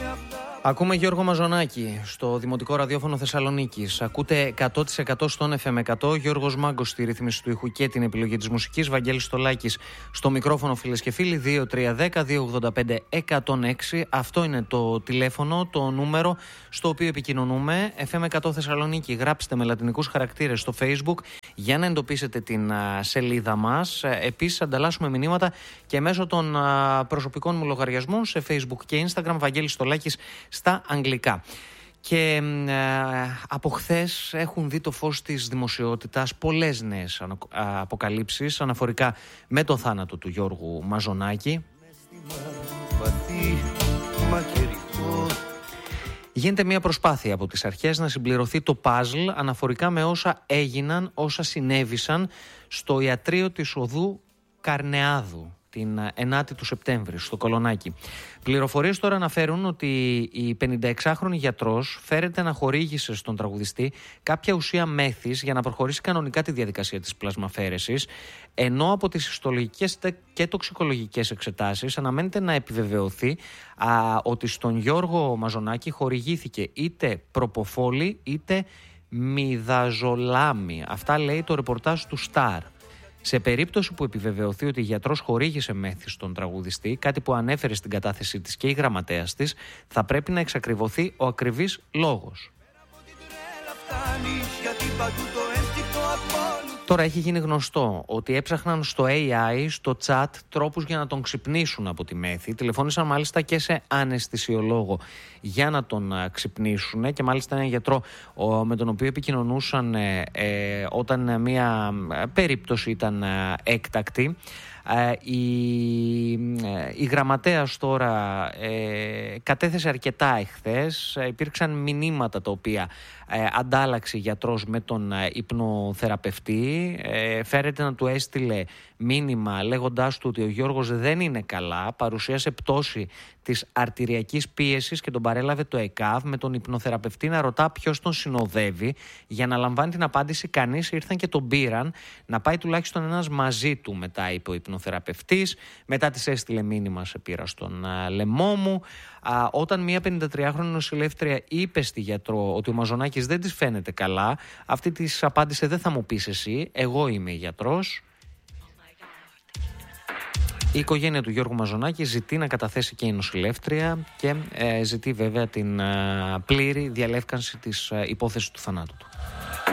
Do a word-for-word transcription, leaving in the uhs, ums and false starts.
Ακούμε Γιώργο Μαζονάκη στο Δημοτικό Ραδιόφωνο Θεσσαλονίκης. Ακούτε εκατό τοις εκατό στον εφ εμ εκατό. Γιώργος Μάγκος στη ρύθμιση του ήχου και την επιλογή της μουσικής. Βαγγέλης Στολάκης στο μικρόφωνο, φίλες και φίλοι. δύο τρία ένα μηδέν δύο ογδόντα πέντε εκατόν έξι. Αυτό είναι το τηλέφωνο, το νούμερο στο οποίο επικοινωνούμε. εφ εμ εκατό Θεσσαλονίκη. Γράψτε με λατινικούς χαρακτήρες στο Facebook για να εντοπίσετε την α, σελίδα μας. Επίσης, ανταλλάσσουμε μηνύματα και μέσω των α, προσωπικών μου λογαριασμών σε Facebook και Instagram. Βαγγέλης Στολάκης στα αγγλικά. Και ε, από χθες έχουν δει το φως της δημοσιότητας πολλές νέες αποκαλύψεις αναφορικά με το θάνατο του Γιώργου Μαζονάκη. Γίνεται μια προσπάθεια από τις αρχές να συμπληρωθεί το παζλ αναφορικά με όσα έγιναν, όσα συνέβησαν στο ιατρείο της οδού Καρνεάδου την ενάτη του Σεπτέμβρη στο Κολονάκι. Πληροφορίες τώρα αναφέρουν ότι η πενηνταεξάχρονη γιατρός φέρεται να χορήγησε στον τραγουδιστή κάποια ουσία μέθης για να προχωρήσει κανονικά τη διαδικασία της πλασμαφαίρεσης, ενώ από τις ιστολογικές και τοξικολογικές εξετάσεις αναμένεται να επιβεβαιωθεί α, ότι στον Γιώργο Μαζονάκη χορηγήθηκε είτε προποφόλη είτε μιδαζολάμι. Αυτά λέει το ρεπορτάζ του Σταρ. Σε περίπτωση που επιβεβαιωθεί ότι η γιατρός χορήγησε μέθη στον τραγουδιστή, κάτι που ανέφερε στην κατάθεσή της και η γραμματέας της, θα πρέπει να εξακριβωθεί ο ακριβής λόγος. Τώρα έχει γίνει γνωστό ότι έψαχναν στο έι άι, στο chat, τρόπους για να τον ξυπνήσουν από τη μέθη. Τηλεφώνησαν μάλιστα και σε αναισθησιολόγο για να τον ξυπνήσουν και μάλιστα ένα γιατρό με τον οποίο επικοινωνούσαν ε, ε, όταν μια περίπτωση ήταν ε, έκτακτη. Ε, η, ε, η γραμματέας τώρα ε, κατέθεσε αρκετά εχθές. Ε, υπήρξαν μηνύματα τα οποία ε, αντάλλαξε γιατρός με τον ε, υπνοθεραπευτή. Ε, φέρεται να του έστειλε μήνυμα λέγοντάς του ότι ο Γιώργος δεν είναι καλά, παρουσίασε πτώση της αρτηριακής πίεσης και τον παρέλαβε το ΕΚΑΒ, με τον υπνοθεραπευτή να ρωτά ποιος τον συνοδεύει. Για να λαμβάνει την απάντηση κανείς, ήρθαν και τον πήραν να πάει τουλάχιστον ένας μαζί του, μετά είπε ο υπνοθεραπευτής. Μετά της έστειλε μήνυμα, σε πήρα στον α, λαιμό μου. Α, όταν μια πενηντατριάχρονη νοσηλεύτρια είπε στη γιατρό ότι ο Μαζονάκης δεν της φαίνεται καλά, αυτή της απάντησε: δεν θα μου πεις εσύ, εγώ είμαι γιατρός. Η οικογένεια του Γιώργου Μαζονάκη ζητεί να καταθέσει και η νοσηλεύτρια και ε, ζητεί βέβαια την ε, πλήρη διαλεύκανση της ε, υπόθεσης του θανάτου του.